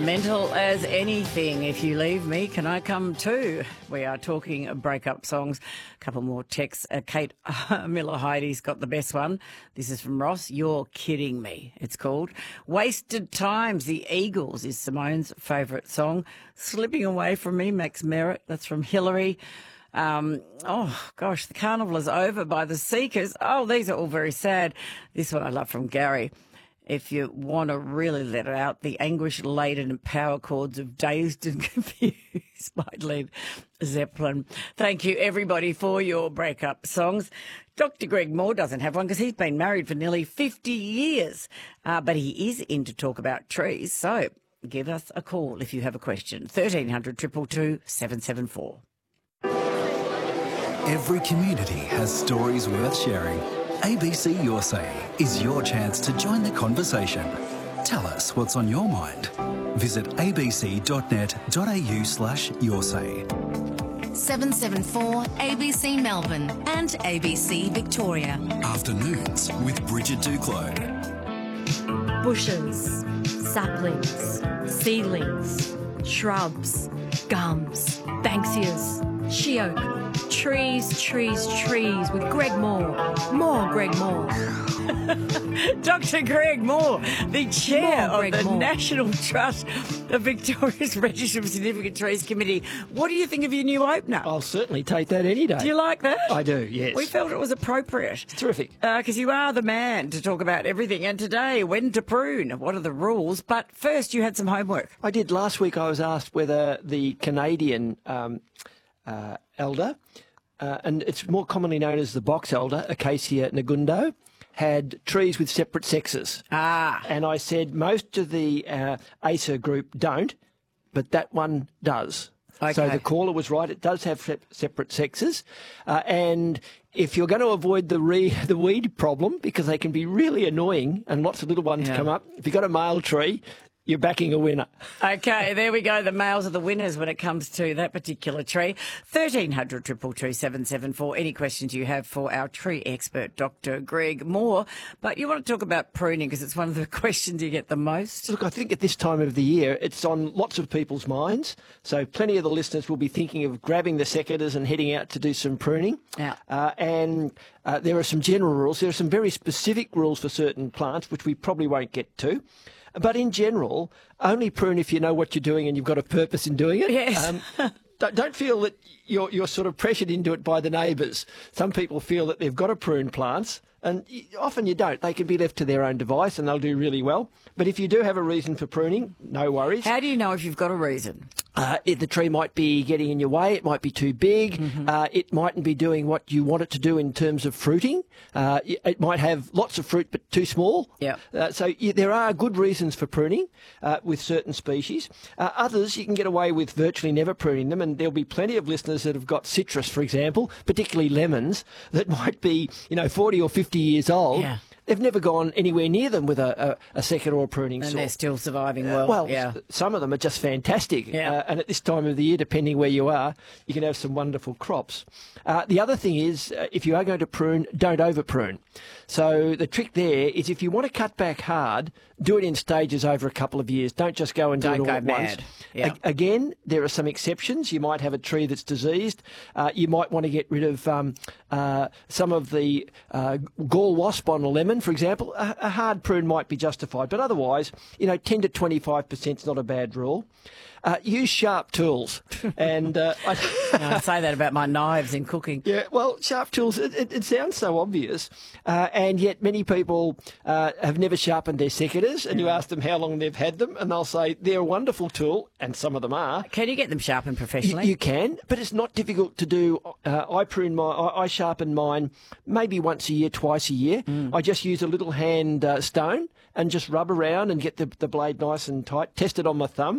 Mental as anything. If you leave me, can I come too? We are talking breakup songs. A couple more texts. Kate Miller-Heidi's got the best one. This is from Ross. You're kidding me, it's called. Wasted Times, The Eagles is Simone's favourite song. Slipping Away From Me, Max Merritt. That's from Hillary. Oh, gosh, The Carnival Is Over by The Seekers. Oh, these are all very sad. This one I love from Gary. If you want to really let it out, the anguish-laden power chords of Dazed and Confused by Led Zeppelin. Thank you, everybody, for your breakup songs. Dr. Greg Moore doesn't have one because he's been married for nearly 50 years, but he is in to talk about trees. So give us a call if you have a question. 1300 222 774. Every community has stories worth sharing. ABC Your Say is your chance to join the conversation. Tell us what's on your mind. Visit abc.net.au/yoursay. 774 ABC Melbourne and ABC Victoria. Afternoons with Bridget Duclos. Bushes, saplings, seedlings, shrubs, gums, banksias, sheoak. Trees, trees, trees with Greg Moore. More Greg Moore. Dr. Greg Moore, the chair of the Moore. National Trust of Victoria's Register of Significant Trees Committee. What do you think of your new opener? I'll certainly take that any day. Do you like that? I do, yes. We felt it was appropriate. It's terrific. Because you are the man to talk about everything. And today, when to prune, what are the rules? But first, you had some homework. I did. Last week I was asked whether the Canadian elder, and it's more commonly known as the box elder, Acacia negundo, had trees with separate sexes. And I said most of the Acer group don't, but that one does. Okay. So the caller was right. It does have separate sexes. And if you're going to avoid the weed problem, because they can be really annoying and lots of little ones come up, if you've got a male tree, you're backing a winner. Okay, there we go. The males are the winners when it comes to that particular tree. 1300 222 774. Any questions you have for our tree expert, Dr. Greg Moore. But you want to talk about pruning because it's one of the questions you get the most. Look, I think at this time of the year, it's on lots of people's minds. So plenty of the listeners will be thinking of grabbing the secateurs and heading out to do some pruning. Yeah. There are some general rules. There are some very specific rules for certain plants, which we probably won't get to. But in general, only prune if you know what you're doing and you've got a purpose in doing it. Yes. Don't feel that you're sort of pressured into it by the neighbours. Some people feel that they've got to prune plants, and often you don't. They can be left to their own device and they'll do really well. But if you do have a reason for pruning, no worries. How do you know if you've got a reason? The tree might be getting in your way. It might be too big. It mightn't be doing what you want it to do in terms of fruiting. It might have lots of fruit but too small. Yeah. There are good reasons for pruning with certain species. Others, you can get away with virtually never pruning them, and there'll be plenty of listeners that have got citrus, for example, particularly lemons, that might be 40 or 50 years old. Yeah. They've never gone anywhere near them with a second or a pruning And saw. they're still surviving well. Some of them are just fantastic. Yeah. And at this time of the year, depending where you are, you can have some wonderful crops. The other thing is, if you are going to prune, don't over prune. So the trick there is if you want to cut back hard, do it in stages over a couple of years. Don't just go and do it all at once. Yeah. Again, there are some exceptions. You might have a tree that's diseased. You might want to get rid of some of the gall wasp on a lemon, for example. A hard prune might be justified, but otherwise, 10 to 25% is not a bad rule. Use sharp tools. And I say that about my knives in cooking. Yeah, well, sharp tools, it sounds so obvious, and yet many people have never sharpened their secateurs, and you ask them how long they've had them, and they'll say they're a wonderful tool, and some of them are. Can you get them sharpened professionally? You can, but it's not difficult to do. I sharpen mine maybe once a year, twice a year. I just use a little hand stone and just rub around and get the blade nice and tight, test it on my thumb.